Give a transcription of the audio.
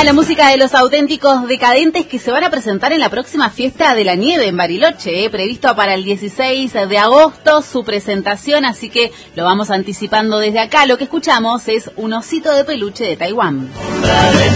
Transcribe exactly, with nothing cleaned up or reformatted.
Sonaba la música de Los Auténticos Decadentes, que se van a presentar en la próxima Fiesta de la Nieve en Bariloche, eh, previsto para el dieciséis de agosto su presentación, así que lo vamos anticipando desde acá. Lo que escuchamos es Un osito de peluche de Taiwán.